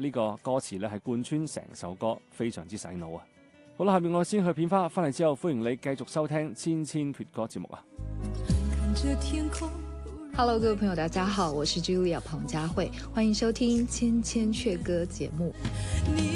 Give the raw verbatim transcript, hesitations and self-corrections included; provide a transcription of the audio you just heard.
呢個歌詞咧係貫穿成首歌，非常之洗腦啊！好啦，下面我先去片花，翻嚟之後歡迎你繼續收聽千千闕歌節目啊 ！Hello， 各位朋友，大家好，我是 Julia 彭佳慧，歡迎收聽千千闕歌節目。